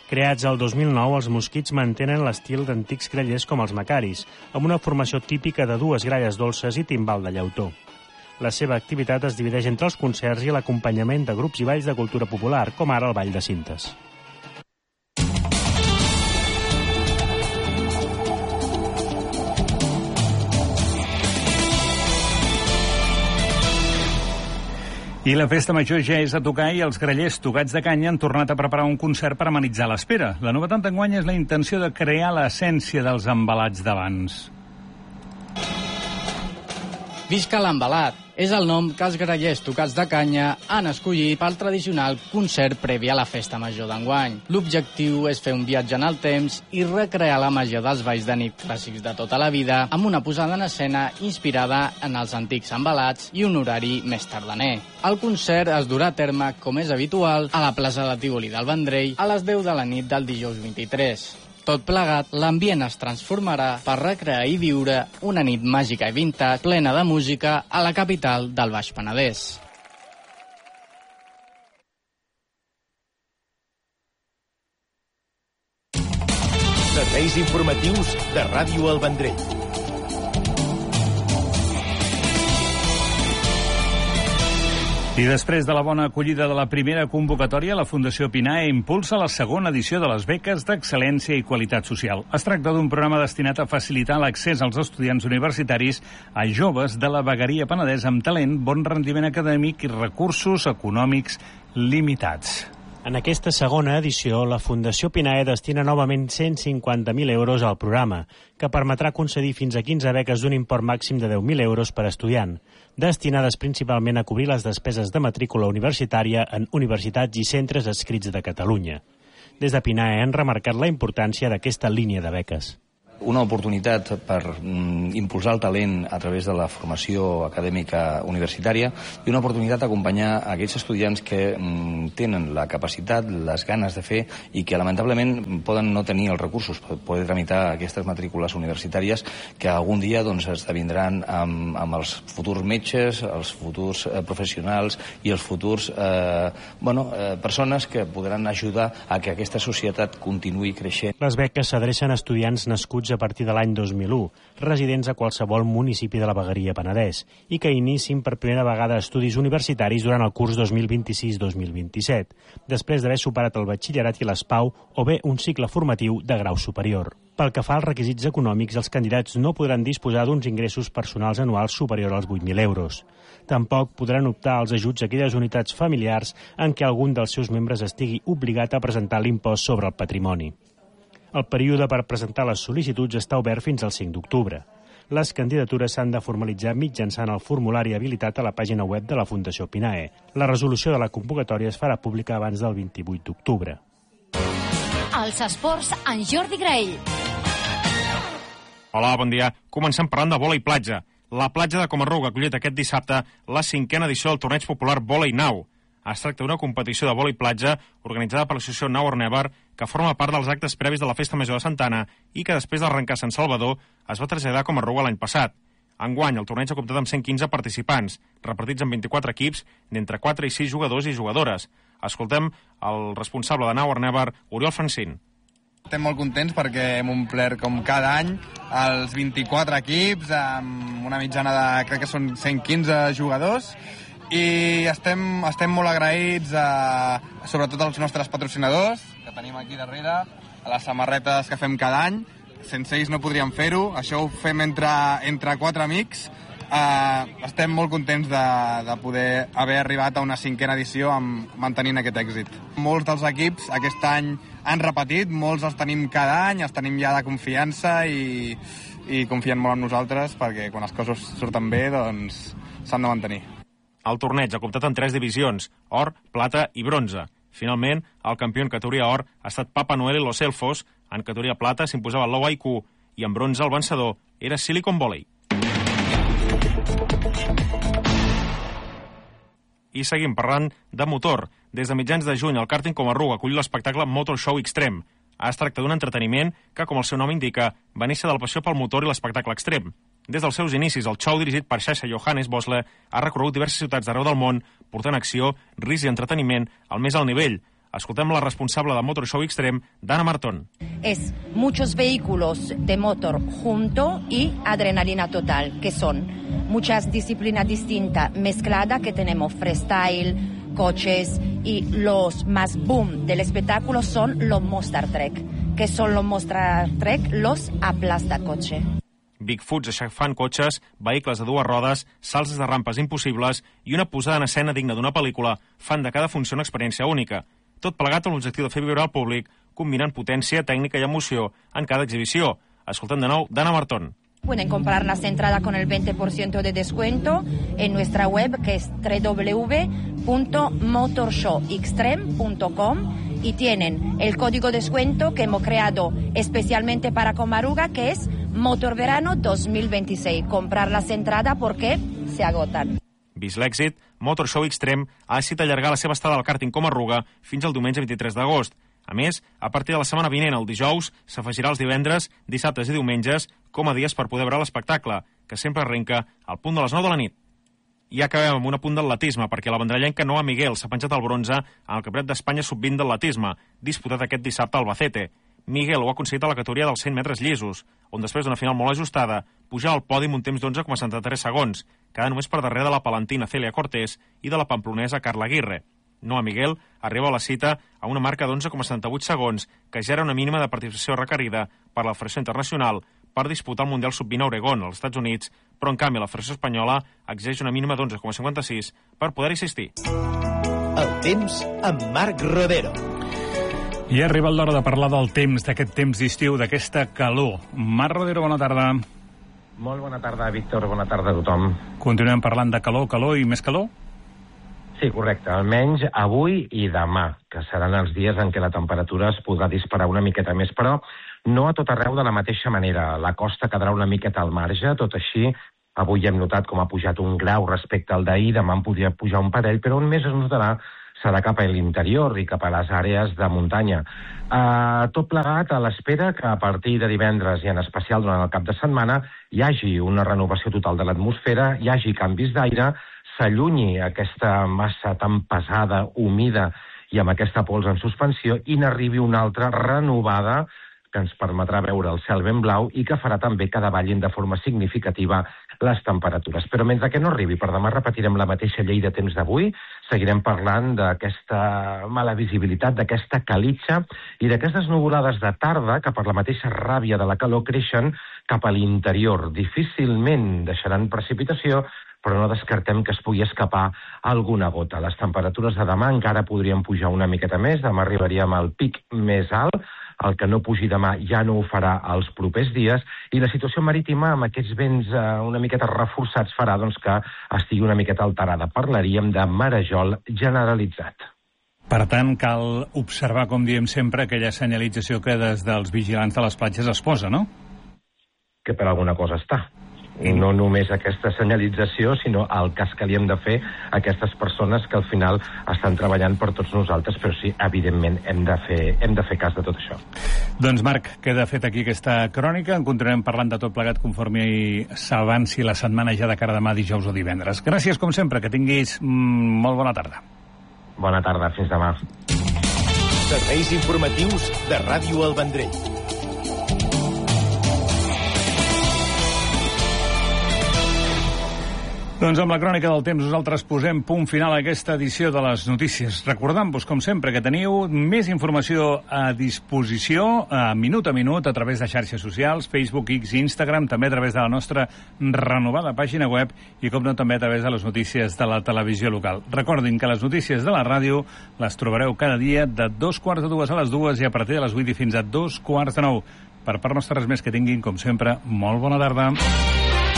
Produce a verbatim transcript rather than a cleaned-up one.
Creats el dos mil nou, els mosquits mantenen l'estil d'antics grallers com els macaris, amb una formació típica de dues gralles dolces i timbal de llautó. La seva activitat es divideix entre els concerts i l'acompanyament de grups i balls de cultura popular, com ara el Ball de Cintes. I la festa major ja és a tocar i els grallers tocats de canya han tornat a preparar un concert per amenitzar l'espera. La novetat d'enguany és la intenció de crear l'essència dels embalats d'abans. Visca l'embalat és el nom que els grallers tocats de canya han escollit pel tradicional concert previ a la festa major d'enguany. L'objectiu és fer un viatge en el temps i recrear la màgia dels balls de nit clàssics de tota la vida amb una posada en escena inspirada en els antics embalats i un horari més tardaner. El concert es durà a terme, com és habitual, a la plaça de Tívoli del Vendrell a les deu de la nit del dijous vint-i-tres. Tot plegat, l'ambient es transformarà per recrear i viure una nit màgica i vintage plena de música a la capital del Baix Penedès. Serveis informatius de Ràdio El Vendrell. I després de la bona acollida de la primera convocatòria, la Fundació Pinae impulsa la segona edició de les beques d'excel·lència i qualitat social. Es tracta d'un programa destinat a facilitar l'accés als estudiants universitaris a joves de la vegueria penedès amb talent, bon rendiment acadèmic i recursos econòmics limitats. En aquesta segona edició, la Fundació Pinae destina novament cent cinquanta mil euros al programa, que permetrà concedir fins a quinze beques d'un import màxim de deu mil euros per estudiant, destinades principalment a cobrir les despeses de matrícula universitària en universitats i centres adscrits de Catalunya. Des de Pinae han remarcat la importància d'aquesta línia de beques. Una oportunitat per mm, impulsar el talent a través de la formació acadèmica universitària i una oportunitat d'acompanyar aquells estudiants que mm, tenen la capacitat, les ganes de fer i que lamentablement poden no tenir els recursos per poder tramitar aquestes matrícules universitàries que algun dia doncs, esdevindran amb, amb els futurs metges, els futurs eh, professionals i els futurs eh, bueno, eh, persones que podran ajudar a que aquesta societat continuï creixent. Les beques s'adrecen a estudiants nascuts a partir de l'any dos mil u, residents a qualsevol municipi de la vegueria Penedès, i que inicin per primera vegada estudis universitaris durant el curs dos mil vint-i-sis dos mil vint-i-set, després d'haver superat el batxillerat i l'S P A U o bé un cicle formatiu de grau superior. Pel que fa als requisits econòmics, els candidats no podran disposar d'uns ingressos personals anuals superior als vuit mil euros. Tampoc podran optar als ajuts a aquelles unitats familiars en què algun dels seus membres estigui obligat a presentar l'impost sobre el patrimoni. El període per presentar les sol·licituds està obert fins al cinc d'octubre. Les candidatures s'han de formalitzar mitjançant el formulari habilitat a la pàgina web de la Fundació Pinae. La resolució de la convocatòria es farà pública abans del vint-i-vuit d'octubre. Els esports en Jordi Graell. Hola, bon dia. Comencem parlant de vòlei platja. La platja de Comarruga ha acollit aquest dissabte la cinquena edició del torneig popular Vòlei Nau. Es tracta d'una competició de vòlei platja organitzada per l'associació Now or Never, que forma part dels actes previs de la Festa Major de Santa Anna i que després d'arrencar a Sant Salvador es va traslladar a Comarruga l'any passat. Enguany, el torneig ha comptat amb cent quinze participants, repartits en vint-i-quatre equips d'entre quatre i sis jugadors i jugadores. Escoltem el responsable de Now or Never, Oriol Francín. Estem molt contents perquè hem omplert com cada any els vint-i-quatre equips amb una mitjana de, crec que són cent quinze jugadors, i estem, estem molt agraïts a, sobretot als nostres patrocinadors que tenim aquí darrere, a les samarretes que fem cada any. Sense ells no podríem fer-ho, això ho fem entre, entre quatre amics. Uh, estem molt contents de, de poder haver arribat a una cinquena edició amb, mantenint aquest èxit. Molts dels equips aquest any han repetit, molts els tenim cada any, els tenim ja de confiança i, i confien molt en nosaltres perquè quan les coses surten bé doncs s'han de mantenir. El torneig ha comptat en tres divisions, or, plata i bronze. Finalment, el campió en categoria or ha estat Papa Noel i Los Elfos, en categoria plata s'imposava Low I Q i en bronze el vencedor era Silicon Valley. I seguim parlant de motor. Des de mitjans de juny, el Karting Comarruga acull l'espectacle Motor Show Extreme. Es tracta d'un entreteniment que, com el seu nom indica, va néixer de la passió pel motor i l'espectacle extrem. Des dels seus inicis, el show dirigit per Sasha Johannes Bosle ha recorregut diverses ciutats d'arreu del món, portant acció, risc i entreteniment al més alt nivell. Escoltem la responsable de Motor Show Extreme, Dana Martón. Es muchos vehículos de motor junto y adrenalina total, que son muchas disciplinas distintas mezcladas, que tenemos freestyle, coches, y los más boom del espectáculo son los Monster Truck, que son los Monster Truck, los aplastacoche. Bigfoots aixafant cotxes, vehicles de dues rodes, salts de rampes impossibles i una posada en escena digna d'una pel·lícula fan de cada funció una experiència única. Tot plegat amb l'objectiu de fer viure al públic, combinant potència, tècnica i emoció en cada exhibició. Escoltem de nou Dana Martón. Pueden comprar las entradas con el veinte por ciento de descuento en nuestra web, que es doble u doble u doble u punto motorshow extreme punto com, y tienen el código de descuento que hemos creado especialmente para Comaruga, que es Motorverano dos mil veintiséis. Comprar las entradas porque se agotan. Vist l'èxit, Motor Show Extreme ha decidit allargar la seva estada al càrting Comarruga fins al diumenge vint-i-tres d'agost. A més, a partir de la setmana vinent, el dijous, s'afegirà els divendres, dissabtes i diumenges com a dies per poder veure l'espectacle, que sempre arrenca al punt de les nou de la nit. I acabem amb un apunt d'atletisme, perquè la vendrellenca Noa Miguel s'ha penjat el bronze en el Campionat d'Espanya sub vint d'atletisme, disputat aquest dissabte al Albacete. Miguel ho ha aconseguit a la categoria dels cent metres llisos, on després d'una final molt ajustada, puja al pòdium un temps d'onze coma setanta-tres segons, quedant només per darrere de la palentina Celia Cortés i de la pamplonesa Carla Aguirre. Noa Miguel arriba a la cita a una marca d'onze coma setanta-vuit segons, que ja era una mínima de participació requerida per la Federació Internacional per disputar el Mundial sub vint a Oregon, als Estats Units, però en canvi la Federació Espanyola exigeix una mínima d'onze coma cinquanta-sis per poder assistir. El temps amb Marc Rodero. I ha arribat l'hora de parlar del temps, d'aquest temps d'estiu, d'aquesta calor. Marc Rodero, bona tarda. Molt bona tarda, Víctor, bona tarda a tothom. Continuem parlant de calor, calor i més calor? Sí, correcte. Almenys avui i demà, que seran els dies en què la temperatura es podrà disparar una miqueta més, però no a tot arreu de la mateixa manera. La costa quedarà una miqueta al marge, tot així. Avui hem notat com ha pujat un grau respecte al d'ahir, demà en podria pujar un parell, però on més es notarà serà cap a l'interior i cap a les àrees de muntanya. Uh, tot plegat a l'espera que a partir de divendres i en especial durant el cap de setmana hi hagi una renovació total de l'atmosfera, hi hagi canvis d'aire, s'allunyi aquesta massa tan pesada, humida i amb aquesta pols en suspensió i n'arribi una altra renovada que ens permetrà veure el cel ben blau i que farà també que davallin de forma significativa les temperatures. Però mentre que no arribi, per demà repetirem la mateixa llei de temps d'avui, seguirem parlant d'aquesta mala visibilitat, d'aquesta calitxa i d'aquestes nuvolades de tarda que per la mateixa ràbia de la calor creixen cap a l'interior. Difícilment deixaran precipitació, però no descartem que es pugui escapar alguna gota. Les temperatures de demà encara podrien pujar una miqueta més, demà arribaríem al pic més alt, el que no pugi demà ja no ho farà els propers dies, i la situació marítima amb aquests vents eh, una miqueta reforçats farà doncs, que estigui una miqueta alterada. Parlaríem de marejol generalitzat. Per tant, cal observar, com diem sempre, aquella senyalització que des dels vigilants de les platges es posa, no? Que per alguna cosa està. No només aquesta senyalització, sinó el cas que li hem de fer a aquestes persones que al final estan treballant per tots nosaltres, però sí, evidentment, hem de fer, hem de fer cas de tot això. Doncs, Marc, queda fet aquí aquesta crònica. En continuarem parlant de tot plegat conforme s'avanci la setmana ja de cara a demà, dijous o divendres. Gràcies, com sempre, que tinguis mm, molt bona tarda. Bona tarda, fins demà. Serveis informatius de Ràdio El Vendrell. Doncs amb la crònica del temps nosaltres posem punt final a aquesta edició de les notícies. Recordant-vos, com sempre, que teniu més informació a disposició a minut a minut a través de xarxes socials, Facebook, X i Instagram, també a través de la nostra renovada pàgina web i, com no, també a través de les notícies de la televisió local. Recordin que les notícies de la ràdio les trobareu cada dia de dos quarts de dues a les dues i a partir de les vuit i fins a dos quarts de nou. Per part nostra res més, que tinguin, com sempre, molt bona tarda.